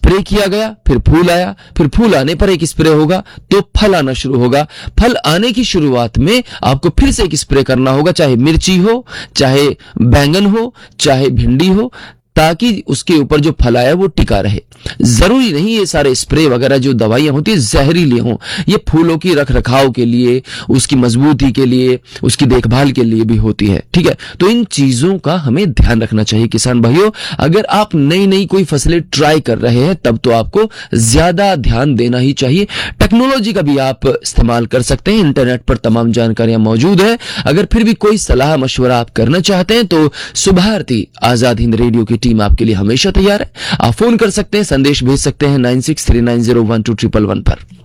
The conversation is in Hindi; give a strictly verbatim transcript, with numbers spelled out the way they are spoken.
स्प्रे किया गया, फिर फूल आया, फिर फूल आने पर एक स्प्रे होगा तो फल आना शुरू होगा। फल आने की शुरुआत में आपको फिर से एक स्प्रे करना होगा, चाहे मिर्ची हो, चाहे बैंगन हो, चाहे भिंडी हो, ताकि उसके ऊपर जो फल आया वो टिका रहे। जरूरी नहीं ये सारे स्प्रे वगैरह जो दवाइयां होती है जहरीली हों, ये फूलों की रख रखाव के लिए, उसकी मजबूती के लिए, उसकी देखभाल के लिए भी होती है। ठीक है, तो इन चीजों का हमें ध्यान रखना चाहिए किसान भाइयों। अगर आप नई नई कोई फसलें ट्राई कर रहे हैं तब तो आपको ज्यादा ध्यान देना ही चाहिए। टेक्नोलॉजी का भी आप इस्तेमाल कर सकते हैं, इंटरनेट पर तमाम जानकारियां मौजूद है। अगर फिर भी कोई सलाह मशवरा आप करना चाहते हैं तो सुभारती आजाद हिंद रेडियो की टीम आपके लिए हमेशा तैयार है। आप फोन कर सकते हैं, संदेश भेज सकते हैं nine six three nine zero one two triple one पर।